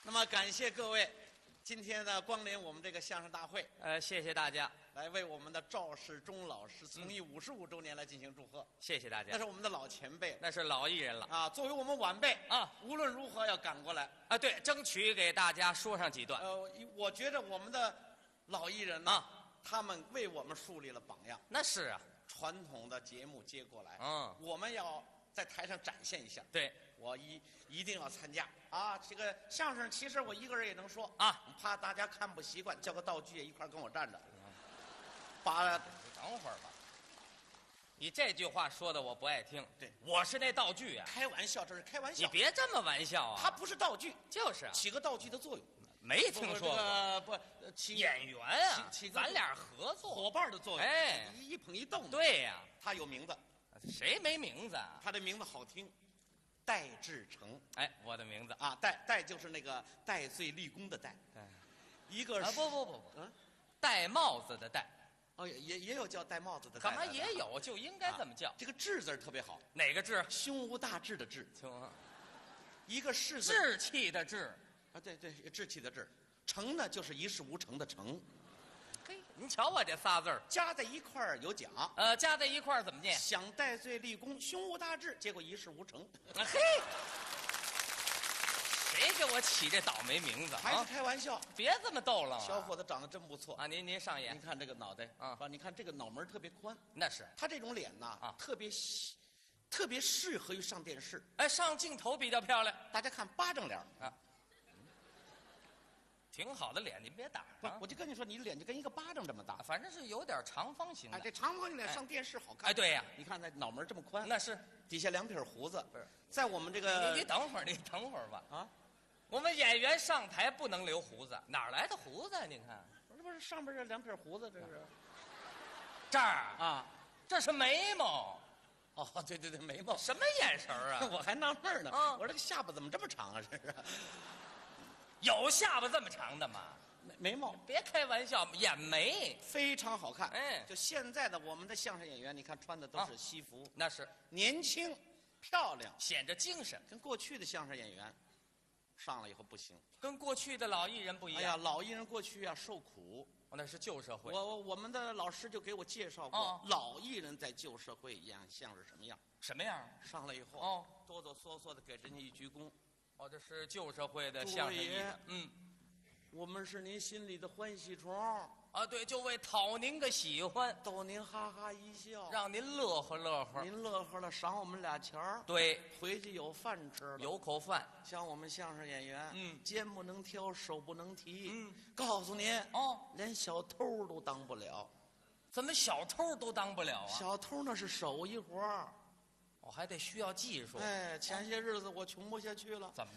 那么感谢各位今天呢光临我们这个相声大会， 谢谢大家， 来为我们的赵世忠老师从艺55周年来进行祝贺。 谢谢大家。 那是我们的老前辈， 那是老艺人了啊，作为我们晚辈啊， 无论如何要赶过来啊。对，争取给大家说上几段。 我觉得我们的老艺人呢， 啊， 他们为我们树立了榜样。 那是啊， 传统的节目接过来， 我们要在台上展现一下。 对， 我一定要参加啊！这个相声其实我一个人也能说啊， 怕大家看不习惯，叫个道具也一块跟我站着。把， 等会儿吧。你这句话说的我不爱听。 对， 我是那道具啊。 开玩笑，这是开玩笑。 你别这么玩笑啊！ 它不是道具， 就是起个道具的作用。 没听说过。 不，起演员啊， 起咱俩合作伙伴的作用。 哎， 一捧一动。 对呀， 他有名字。 谁没名字啊？ 他的名字好听，戴志诚。 哎，我的名字啊，戴就是那个戴罪立功的戴。一个不，戴帽子的戴。 哦，也有叫戴帽子的。 干嘛也有？就应该这么叫。 这个志字特别好。 哪个志？ 胸无大志的志。 行。 一个士字。 志气的志。 啊，对，志气的志。诚呢，就是一事无成的成。 嘿，您瞧我这仨字儿加在一块儿有奖。 加在一块儿怎么念？ 想戴罪立功，胸无大志，结果一事无成。 嘿，谁给我起这倒霉名字？ 还是开玩笑， 别这么逗了。 小伙子长得真不错啊！您上眼， 您看这个脑袋啊，你看这个脑门特别宽。 那是他这种脸呐，特别适合于上电视。 哎，上镜头比较漂亮。 大家看巴掌脸啊。 挺好的脸，您别打啊！我就跟你说，你脸就跟一个巴掌这么大， 反正是有点长方形的。 哎，这长方形脸上电视好看。 哎，对呀， 你看那脑门这么宽， 那是底下2撇胡子。 不是， 在我们这个， 你等会儿吧。 啊， 我们演员上台不能留胡子，哪来的胡子？您看， 这不是上边这2撇胡子，这是这儿啊， 这是眉毛。 哦，对，眉毛。 什么眼神啊？ 我还纳闷呢。我说这个下巴怎么这么长啊？这是。 有下巴这么长的吗？ 眉毛， 别开玩笑，眼眉非常好看。 哎， 就现在的我们的相声演员，你看穿的都是西服， 那是年轻、漂亮， 显着精神。 跟过去的相声演员上来以后不行， 跟过去的老艺人不一样。 哎呀，老艺人过去啊受苦， 那是旧社会。 我们的老师就给我介绍过，老艺人在旧社会一样像是什么样？ 什么样？ 上来以后，哆哆嗦嗦的给人家一鞠躬。 这是旧社会的相声艺人。 我们是您心里的欢喜虫啊！对，就为讨您个喜欢， 逗您哈哈一笑， 让您乐呵乐呵。 您乐呵了，赏我们俩钱儿。 对， 回去有饭吃了， 有口饭。 像我们相声演员，肩不能挑，手不能提。告诉您连小偷都当不了。 怎么小偷都当不了啊？ 小偷那是手艺活儿， 我还得需要技术。 哎，前些日子我穷不下去了， 怎么